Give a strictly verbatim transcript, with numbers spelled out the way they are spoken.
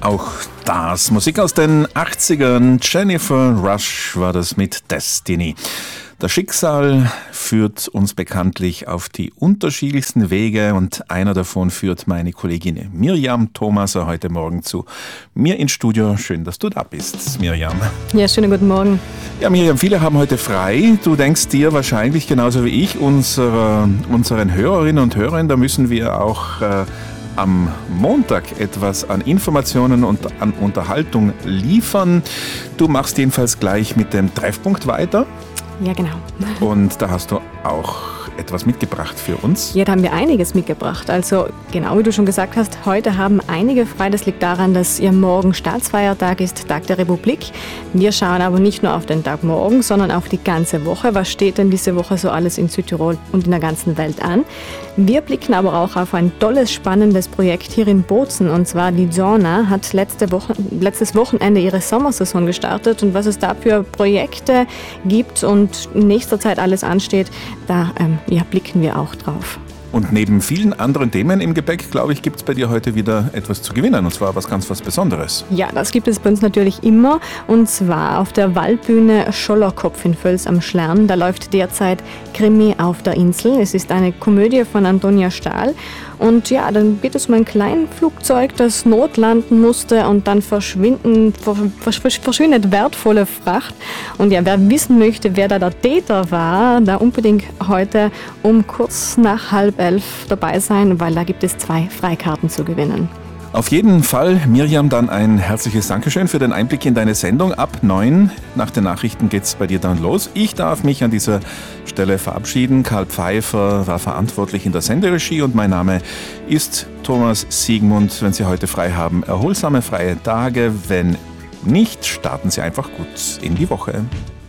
Auch das. Musik aus den achtzigern. Jennifer Rush war das mit Destiny. Das Schicksal führt uns bekanntlich auf die unterschiedlichsten Wege und einer davon führt meine Kollegin Miriam Thomaser heute Morgen zu mir ins Studio. Schön, dass du da bist, Miriam. Ja, schönen guten Morgen. Ja, Miriam, viele haben heute frei. Du denkst dir wahrscheinlich genauso wie ich, unsere, unseren Hörerinnen und Hörern, da müssen wir auch äh, am Montag etwas an Informationen und an Unterhaltung liefern. Du machst jedenfalls gleich mit dem Treffpunkt weiter. Ja, genau. Und da hast du auch etwas mitgebracht für uns. Ja, da haben wir einiges mitgebracht. Also genau wie du schon gesagt hast, heute haben einige frei. Das liegt daran, dass ihr morgen Staatsfeiertag ist, Tag der Republik. Wir schauen aber nicht nur auf den Tag morgen, sondern auf die ganze Woche. Was steht denn diese Woche so alles in Südtirol und in der ganzen Welt an? Wir blicken aber auch auf ein tolles, spannendes Projekt hier in Bozen. Und zwar die Zona hat letzte Woche, letztes Wochenende ihre Sommersaison gestartet. Und was es da für Projekte gibt und in nächster Zeit alles ansteht, da ähm, ja, blicken wir auch drauf. Und neben vielen anderen Themen im Gepäck, glaube ich, gibt es bei dir heute wieder etwas zu gewinnen. Und zwar was ganz was Besonderes. Ja, das gibt es bei uns natürlich immer. Und zwar auf der Waldbühne Schollerkopf in Völs am Schlern. Da läuft derzeit Krimi auf der Insel. Es ist eine Komödie von Antonia Stahl. Und ja, dann geht es um ein kleines Flugzeug, das notlanden musste und dann verschwinden, versch- verschwindet wertvolle Fracht. Und ja, wer wissen möchte, wer da der Täter war, da unbedingt heute um kurz nach halb elf dabei sein, weil da gibt es zwei Freikarten zu gewinnen. Auf jeden Fall, Miriam, dann ein herzliches Dankeschön für den Einblick in deine Sendung. Ab neun nach den Nachrichten geht's bei dir dann los. Ich darf mich an dieser Stelle verabschieden. Karl Pfeiffer war verantwortlich in der Senderegie und mein Name ist Thomas Siegmund. Wenn Sie heute frei haben, erholsame freie Tage. Wenn nicht, starten Sie einfach gut in die Woche.